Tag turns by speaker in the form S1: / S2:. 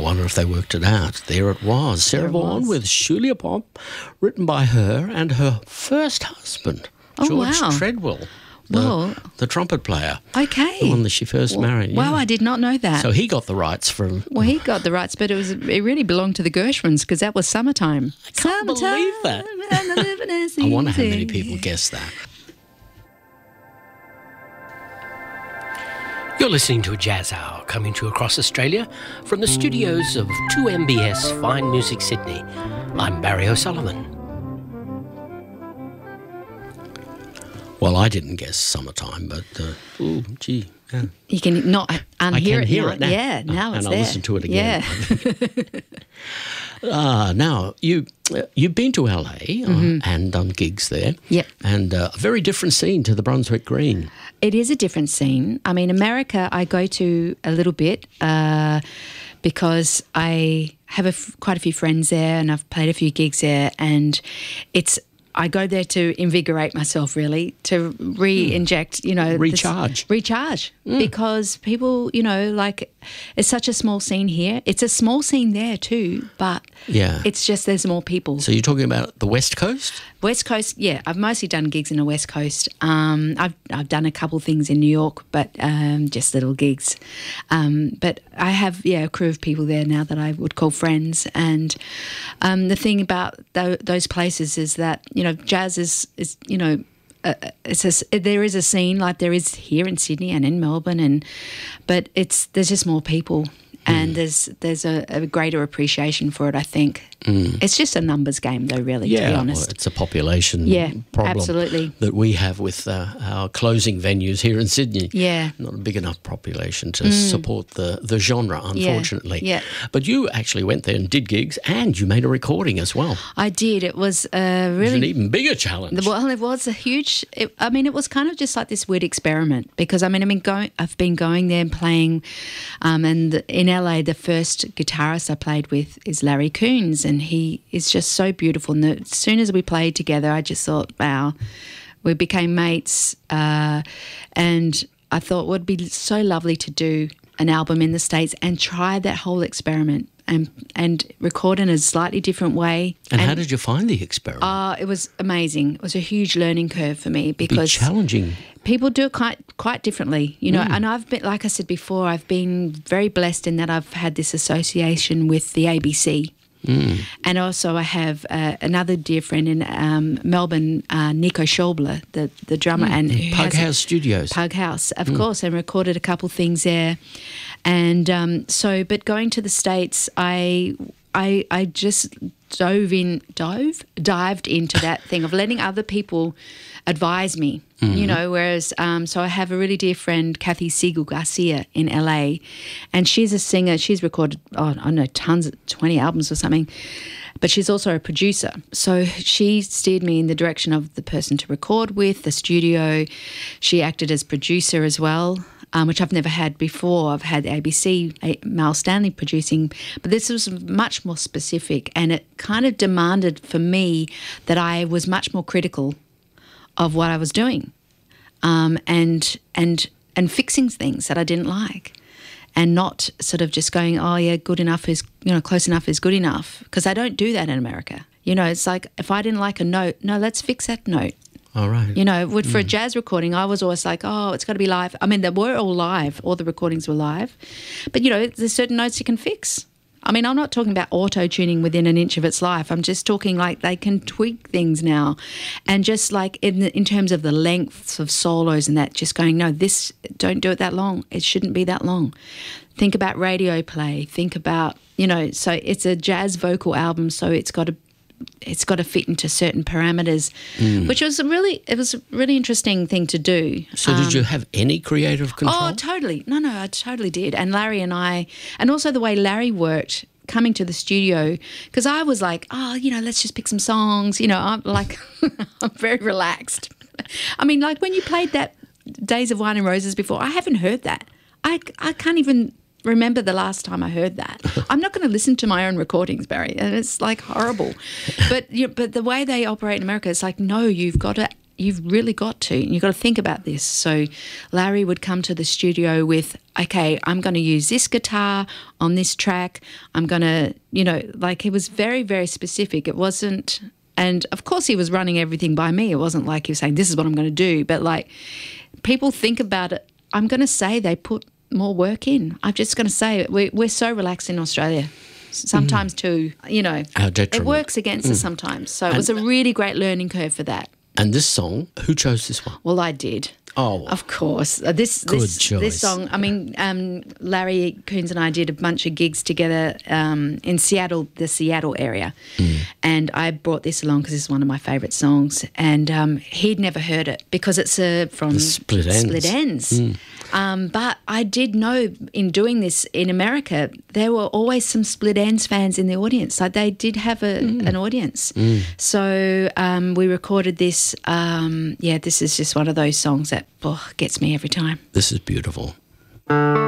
S1: wonder if they worked it out. There it was. Sarah Vaughan with Julia Pop, written by her and her first husband, George Treadwell. The trumpet player.
S2: Okay.
S1: The one that she first married.
S2: Wow, I did not know that.
S1: So he got the rights from...
S2: Well, he got the rights, but it really belonged to the Gershwins because that was Summertime.
S1: I can't believe that. I wonder how many people guessed that.
S3: You're listening to a Jazz Hour coming to you across Australia from the studios of 2MBS Fine Music Sydney. I'm Barry O'Sullivan.
S1: Well, I didn't guess Summertime, but, yeah.
S2: You can not unhear
S1: I can
S2: it
S1: hear
S2: now.
S1: it now.
S2: Yeah, now it's
S1: and
S2: there.
S1: I'll listen to it again.
S2: Yeah.
S1: Now, you've been to LA and done gigs there.
S2: Yep.
S1: And a very different scene to the Brunswick Green.
S2: It is a different scene. I mean, America I go to a little bit because I have quite a few friends there and I've played a few gigs there, and I go there to invigorate myself, really, to re-inject,
S1: Recharge.
S2: Because people, it's such a small scene here. It's a small scene there too, but it's just there's more people.
S1: So you're talking about the West Coast?
S2: West Coast, yeah. I've mostly done gigs in the West Coast. I've done a couple things in New York, but just little gigs. But I have, a crew of people there now that I would call friends. And the thing about those places is that, jazz is there is a scene like there is here in Sydney and in Melbourne, but there's just more people. And there's a greater appreciation for it, I think. It's just a numbers game, though, really, to be honest.
S1: Well, it's a population problem
S2: absolutely.
S1: that we have with our closing venues here in Sydney.
S2: Yeah.
S1: Not a big enough population to support the genre, unfortunately.
S2: Yeah.
S1: But you actually went there and did gigs, and you made a recording as well.
S2: I did. It was
S1: It was an even bigger challenge.
S2: Well, it was a huge... it was kind of just like this weird experiment because, I've been going there and playing, and in LA, the first guitarist I played with is Larry Coons, and he is just so beautiful. And as soon as we played together, I just thought, wow, we became mates. And I thought it would be so lovely to do an album in the States and try that whole experiment and record in a slightly different way.
S1: And how did you find the experiment?
S2: It was amazing. It was a huge learning curve for me because...
S1: It'd be challenging.
S2: People do it quite differently, and I've been, like I said before, I've been very blessed in that I've had this association with the ABC. And also I have another dear friend in Melbourne, Nico Schäuble, the drummer. And
S1: Pug House Studios.
S2: Pug House, of course, and recorded a couple things there. And but going to the States, I just dived into that thing of letting other people advise me, whereas so I have a really dear friend, Kathy Siegel Garcia in LA, and she's a singer. She's recorded, tons of 20 albums or something, but she's also a producer. So she steered me in the direction of the person to record with, the studio. She acted as producer as well. Which I've never had before. I've had ABC, Mal Stanley producing, but this was much more specific, and it kind of demanded for me that I was much more critical of what I was doing, and fixing things that I didn't like, and not sort of just going, oh yeah, good enough is, close enough is good enough, because I don't do that in America. It's like if I didn't like a note, no, let's fix that note.
S1: All right.
S2: For a jazz recording, I was always like, oh, it's got to be live. I mean, they were all live. All the recordings were live. But, there's certain notes you can fix. I mean, I'm not talking about auto-tuning within an inch of its life. I'm just talking like they can tweak things now. And just like in terms of the lengths of solos and that, just going, no, don't do it that long. It shouldn't be that long. Think about radio play. Think about, so it's a jazz vocal album, so it's got to fit into certain parameters, which was a really interesting thing to do.
S1: So did you have any creative control?
S2: Oh, totally. No, I totally did. And Larry and I, and also the way Larry worked coming to the studio, because I was like, let's just pick some songs. I'm like, I'm very relaxed. I mean, like when you played that Days of Wine and Roses before, I haven't heard that. I can't even remember the last time I heard that. I'm not going to listen to my own recordings, Barry, and it's like horrible. But the way they operate in America, it's like, no, you've got to you've really got to. You've got to think about this. So Larry would come to the studio with, okay, I'm going to use this guitar on this track. I'm going to, like he was very, very specific. It wasn't, and of course he was running everything by me. It wasn't like he was saying, this is what I'm going to do. But like people think about it. I'm going to say they put more work in. I'm just going to say it. We're so relaxed in Australia. Sometimes too, it works against us sometimes. So it was a really great learning curve for that.
S1: And this song, who chose this one?
S2: Well, I did.
S1: Oh,
S2: of course. This song. I mean, Larry Coons and I did a bunch of gigs together in Seattle, the Seattle area, and I brought this along because it's one of my favourite songs. And he'd never heard it because it's from
S1: the Split Enz.
S2: But I did know in doing this in America, there were always some Split Enz fans in the audience. Like they did have an audience. So we recorded this. This is just one of those songs that gets me every time.
S1: This is beautiful.